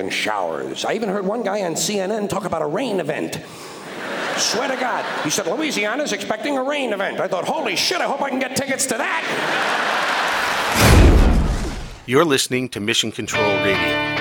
and showers. I even heard one guy on CNN talk about a rain event. Swear to God. He said, Louisiana's expecting a rain event. I thought, holy shit, I hope I can get tickets to that. You're listening to Mission Control Radio.